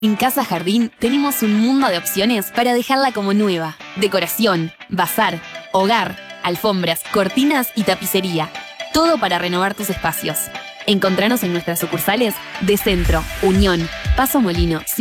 En Casa Jardín tenemos un mundo de opciones para dejarla como nueva. Decoración, bazar, hogar, alfombras, cortinas y tapicería. Todo para renovar tus espacios. Encontranos en nuestras sucursales de Centro, Unión, Paso Molino,